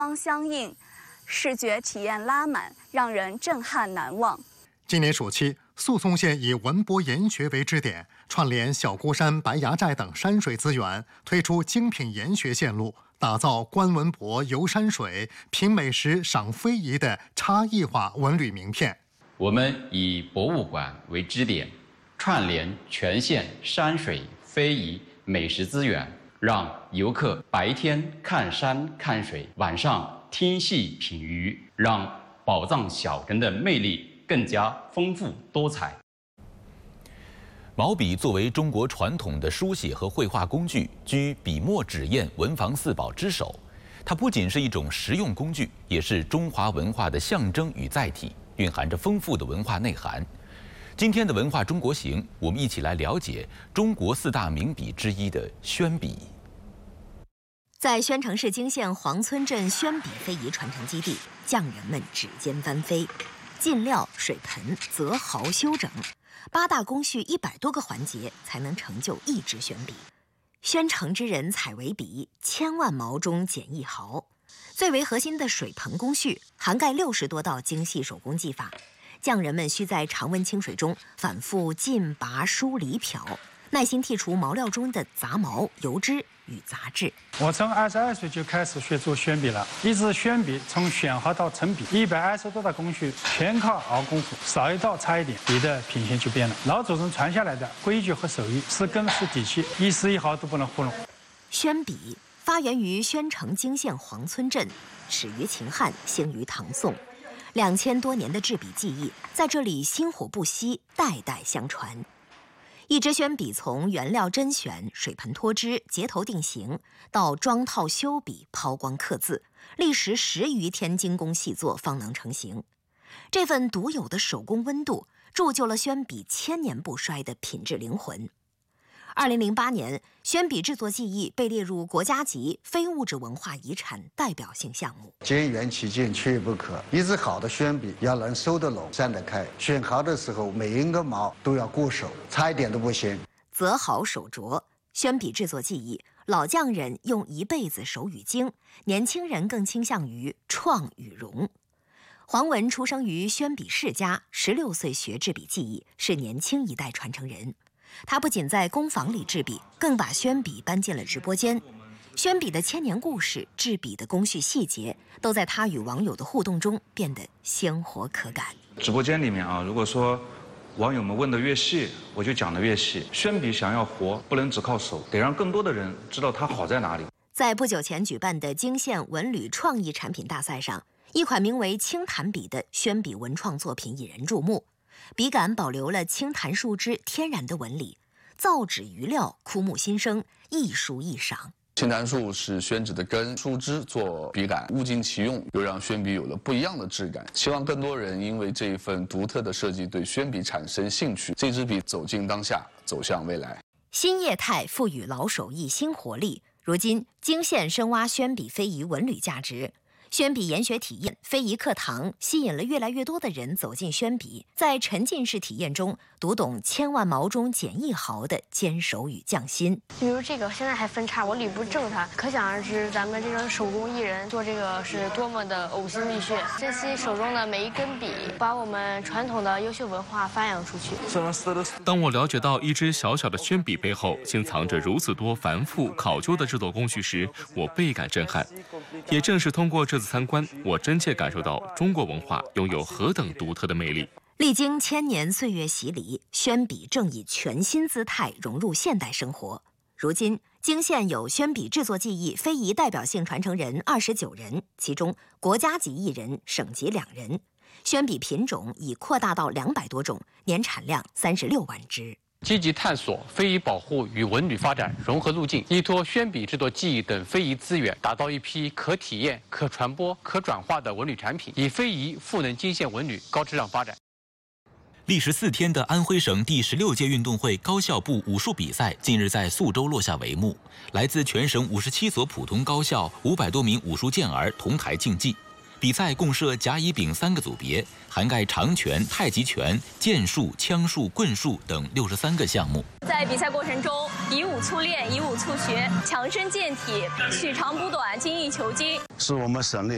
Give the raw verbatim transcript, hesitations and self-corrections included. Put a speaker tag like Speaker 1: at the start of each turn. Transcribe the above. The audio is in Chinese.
Speaker 1: 相应，视觉体验拉满，让人震撼难忘。
Speaker 2: 今年暑期，宿松县以文博研学为支点，串联小孤山、白崖寨等山水资源，推出精品研学线路，打造观文博、游山水、品美食、赏非遗的差异化文旅名片。
Speaker 3: 我们以博物馆为支点，串联全县山水、非遗、美食资源，让游客白天看山看水，晚上听戏品鱼，让宝藏小城的魅力更加丰富多彩。
Speaker 4: 毛笔作为中国传统的书写和绘画工具，居笔墨纸砚文房四宝之首。它不仅是一种实用工具，也是中华文化的象征与载体，蕴含着丰富的文化内涵。今天的文化中国行，我们一起来了解中国四大名笔之一的宣笔。
Speaker 5: 在宣城市泾县黄村镇宣笔非遗传承基地，匠人们指尖翻飞，进料、水盆、择毫、修整，八大工序一百多个环节，才能成就一支宣笔。宣城之人采为笔，千万毛中剪一毫。最为核心的水盆工序，涵盖六十多道精细手工技法。匠人们需在常温清水中反复浸、拔、梳、理、漂，耐心剔除毛料中的杂毛、油脂与杂质。
Speaker 6: 我从二十二岁就开始学做宣笔了，一支宣笔从选好到成笔，一百二十多道工序全靠熬功夫，少一道差一点，笔的品行就变了。老祖宗传下来的规矩和手艺是根是底气，一丝一毫都不能糊弄。
Speaker 5: 宣笔发源于宣城泾县黄村镇，始于秦汉，兴于唐宋。两千多年的制笔技艺在这里薪火不息，代代相传。一支宣笔从原料甄选、水盆脱脂、结头定型，到装套修笔、抛光刻字，历时十余天精工细作方能成型。这份独有的手工温度，铸就了宣笔千年不衰的品质灵魂。二零零八年，宣笔制作技艺被列入国家级非物质文化遗产代表性项目。
Speaker 7: 兼缘其剑，缺一不可。一支好的宣笔要能收得拢、散得开，选毫的时候每一个毛都要过手，差一点都不行。
Speaker 5: 择毫手镯，宣笔制作技艺，老匠人用一辈子手与精，年轻人更倾向于创与融。黄文出生于宣笔世家，十六岁学制笔技艺，是年轻一代传承人。他不仅在工坊里制笔，更把宣笔搬进了直播间。宣笔的千年故事、制笔的工序细节，都在他与网友的互动中变得鲜活可感。
Speaker 8: 直播间里面啊，如果说网友们问的越细，我就讲的越细。宣笔想要活，不能只靠手，得让更多的人知道它好在哪里。
Speaker 5: 在不久前举办的泾县文旅创意产品大赛上，一款名为青檀笔的宣笔文创作品引人注目。笔杆保留了青檀树枝天然的纹理，造纸余料枯木新生，一书一赏。
Speaker 9: 青檀树是宣纸的根，树枝做笔杆，物尽其用，又让宣笔有了不一样的质感。希望更多人因为这一份独特的设计，对宣笔产生兴趣，这支笔走进当下，走向未来。
Speaker 5: 新业态赋予老手艺新活力。如今，泾县深挖宣笔非遗文旅价值。宣笔研学体验、非遗课堂吸引了越来越多的人走进宣笔，在沉浸式体验中读懂千万毛中剪一毫的坚守与匠心。
Speaker 10: 比如这个现在还分叉，我捋不正它，可想而知咱们这种手工艺人做这个是多么的呕心沥血，珍惜手中的每一根笔，把我们传统的优秀文化发扬出去。
Speaker 11: 当我了解到一支小小的宣笔背后竟藏着如此多繁复考究的制作工序时，我倍感震撼。也正是通过这次参观，我真切感受到中国文化拥有何等独特的魅力。
Speaker 5: 历经千年岁月洗礼，宣笔正以全新姿态融入现代生活。如今，泾县有宣笔制作技艺非遗代表性传承人二十九人，其中国家级一人，省级两人。宣笔品种已扩大到两百多种，年产量三十六万支。
Speaker 12: 积极探索非遗保护与文旅发展融合路径，依托宣笔制作技艺等非遗资源，打造一批可体验、可传播、可转化的文旅产品，以非遗赋能泾县文旅高质量发展。
Speaker 4: 历时四天的安徽省第十六届运动会高校部武术比赛近日在宿州落下帷幕，来自全省五十七所普通高校五百多名武术健儿同台竞技。比赛共设甲、乙、丙三个组别，涵盖长拳、太极拳、剑术、枪术、棍术等六十三个项目。
Speaker 13: 在比赛过程中，以武促练，以武促学，强身健体，取长补短，精益求精，
Speaker 7: 是我们省内